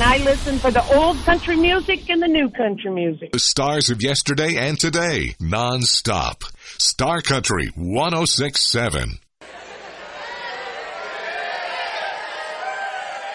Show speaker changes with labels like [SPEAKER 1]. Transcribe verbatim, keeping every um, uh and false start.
[SPEAKER 1] And I listen for the old country music and the new country music.
[SPEAKER 2] The stars of yesterday and today, non-stop. Star Country one oh six point seven.